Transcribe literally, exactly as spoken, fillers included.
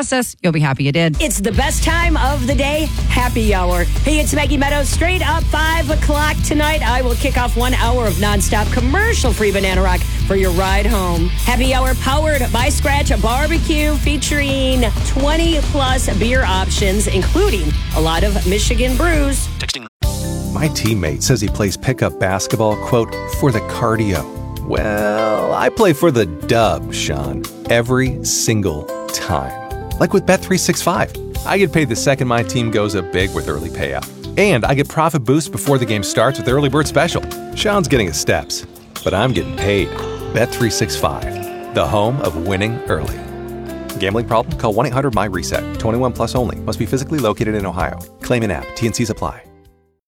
Trust us, you'll be happy you did. It's the best time of the day, happy hour. Hey, it's Maggie Meadows. Straight up five o'clock tonight, I will kick off one hour of nonstop commercial-free Banana Rock for your ride home. Happy hour powered by Scratch, a barbecue featuring twenty-plus beer options, including a lot of Michigan brews. Texting. My teammate says he plays pickup basketball, quote, for the cardio. Well, I play for the dub, Sean, every single time. Like with Bet three sixty-five. I get paid the second my team goes up big with early payout. And I get profit boosts before the game starts with Early Bird Special. Sean's getting his steps, but I'm getting paid. Bet three sixty-five, the home of winning early. Gambling problem? Call one eight hundred M Y reset. twenty-one plus only. Must be physically located in Ohio. Claim in app. T and C's apply.